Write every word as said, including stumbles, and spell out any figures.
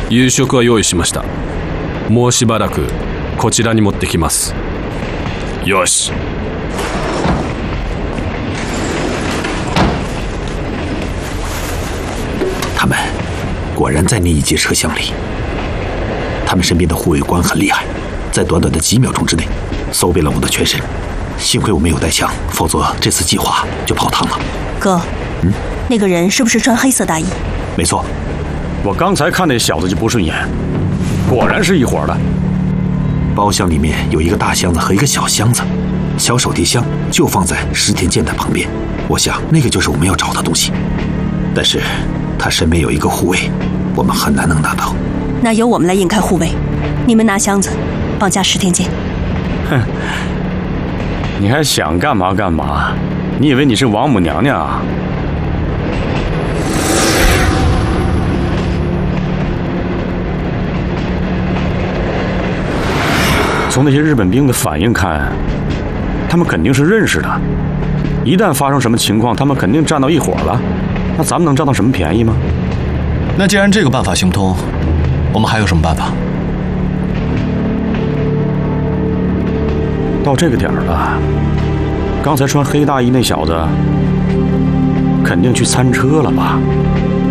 夕食は用意しました。もうしばらくこちらに持ってきます。よし。 他们果然在那一节车厢里。他们身边的护卫官很厉害，在短短的几秒钟之内搜遍了我的全身。幸亏我没有带枪，否则这次计划就泡汤了。 哥， 嗯， 那个人是不是穿黑色大衣？ 没错。 我刚才看那小子就不顺眼，果然是一伙的。 包厢里面有一个大箱子和一个小箱子，小手提箱就放在石田健的旁边。我想那个就是我们要找的东西，但是他身边有一个护卫，我们很难能拿到。 那由我们来引开护卫，你们拿箱子绑架石田健。 哼，你还想干嘛干嘛？你以为你是王母娘娘啊？从那些日本兵的反应看，他们肯定是认识的。一旦发生什么情况，他们肯定站到一伙了。那咱们能占到什么便宜吗？ 那既然这个办法行不通，我们还有什么办法？ 到这个点儿了，刚才穿黑大衣那小子肯定去餐车了吧？